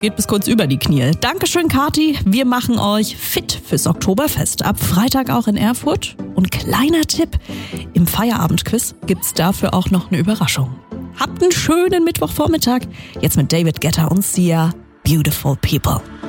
Geht bis kurz über die Knie. Dankeschön, Kathi. Wir machen euch fit fürs Oktoberfest. Ab Freitag auch in Erfurt. Und kleiner Tipp, im Feierabendquiz gibt's dafür auch noch eine Überraschung. Habt einen schönen Mittwochvormittag. Jetzt mit David Guetta und Sia. Beautiful People.